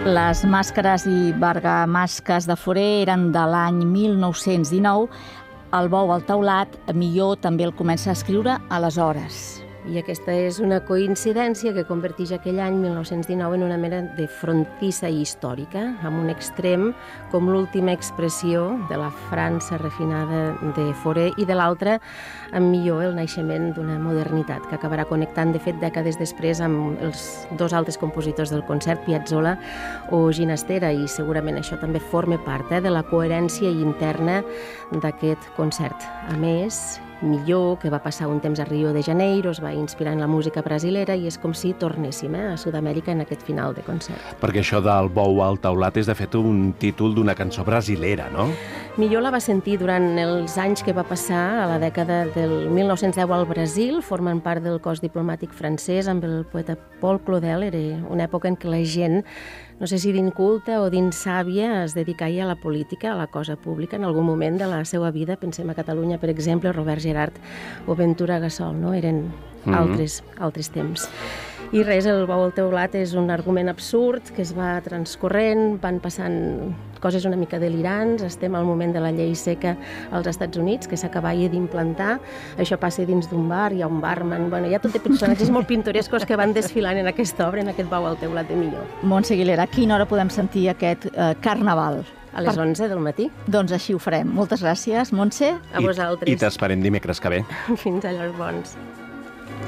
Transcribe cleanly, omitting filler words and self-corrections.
Les màscares i bergamasques de Fauré eren de l'any 1919. El bou al teulat, millor també el comença a escriure aleshores. I aquesta és una coincidència que converteix aquell any 1919 en una mena de frontissa històrica, amb un extrem com l'última expressió de la França refinada de Fauré i de l'altre, amb millor el naixement d'una modernitat que acabarà connectant, de fet, dècades després amb els dos altres compositors del concert, Piazzolla o Ginastera, i segurament això també forma part de la coherència interna d'aquest concert. A més, millor, que va passar un temps a Rio de Janeiro, es va inspirar en la música brasilera i és com si tornéssim a Sud-amèrica en aquest final de concert. Perquè això del bou al teulat és de fet un títol d'una cançó brasilera, no? Millor la va sentir durant els anys que va passar a la dècada del 1910 al Brasil, formant part del cos diplomàtic francès amb el poeta Paul Claudel. Era una època en què la gent, no sé si d'inculta o d'insàvia, es dedicava a la política, a la cosa pública, en algun moment de la seva vida. Pensem a Catalunya, per exemple, Robert Gerhard o Ventura Gassol, no? Eren altres temps. I res, el bou al teulat és un argument absurd que es va transcorrent, van passant coses una mica delirants, estem al moment de la llei seca als Estats Units, que s'acabava d'implantar, això passa dins d'un bar, hi ha un barman, bueno, hi ha tot de personatges molt pintorescos que van desfilant en aquesta obra, en aquest bou al teulat de Millor. Montse Aguilera, a quina hora podem sentir aquest carnaval? A les 11 del matí. Doncs així ho farem. Moltes gràcies, Montse. A vosaltres. I t'esperem dimecres que ve. Fins a llavors bons.